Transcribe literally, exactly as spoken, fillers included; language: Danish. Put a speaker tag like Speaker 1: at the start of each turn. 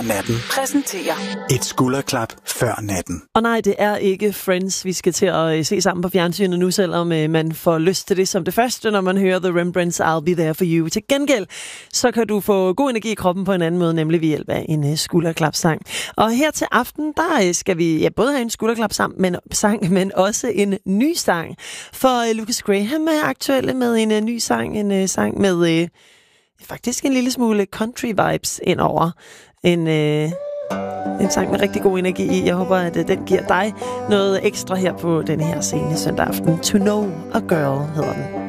Speaker 1: natten
Speaker 2: præsenterer
Speaker 1: et skulderklap før natten.
Speaker 3: Og nej, det er ikke Friends, vi skal til at se sammen på fjernsynet nu, selvom man får lyst til det som det første, når man hører The Rembrandts I'll Be There For You. Til gengæld, så kan du få god energi i kroppen på en anden måde, nemlig ved hjælp af en skulderklapsang. Og her til aften, der skal vi ja, både have en skulderklapsang, men, sang, men også en ny sang. For Lucas Graham er aktuelle med en ny sang, en sang med øh, faktisk en lille smule country vibes indover. En, øh, en sang med rigtig god energi i. Jeg håber, at øh, den giver dig noget ekstra her på denne her scene søndag aften. To Know a Girl hedder den.